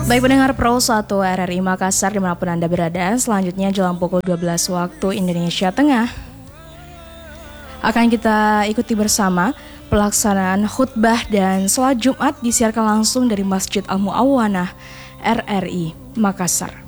Baik pendengar Pro 1 RRI Makassar dimanapun Anda berada, selanjutnya jelang pukul 12 waktu Indonesia Tengah akan kita ikuti bersama pelaksanaan khutbah dan sholat Jumat disiarkan langsung dari Masjid Al Mu'awwanah RRI Makassar.